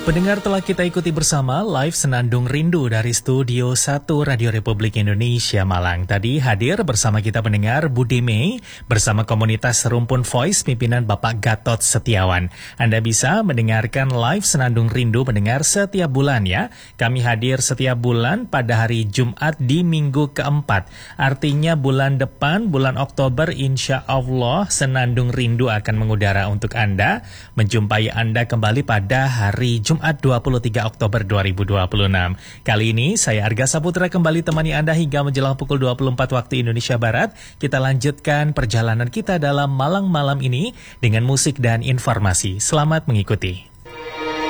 Pendengar, telah kita ikuti bersama live Senandung Rindu dari Studio 1 Radio Republik Indonesia Malang. Tadi hadir bersama kita pendengar Bude Mei bersama komunitas Rumpun Voice pimpinan Bapak Gatot Setiawan. Anda bisa mendengarkan live Senandung Rindu pendengar setiap bulan ya. Kami hadir setiap bulan pada hari Jumat di minggu keempat. Artinya bulan depan, bulan Oktober, insya Allah Senandung Rindu akan mengudara untuk Anda. Menjumpai Anda kembali pada hari Jumat 23 Oktober 2026. Kali ini saya Arga Saputra kembali temani Anda hingga menjelang pukul 24 waktu Indonesia Barat. Kita lanjutkan perjalanan kita dalam Malang malam ini dengan musik dan informasi. Selamat mengikuti.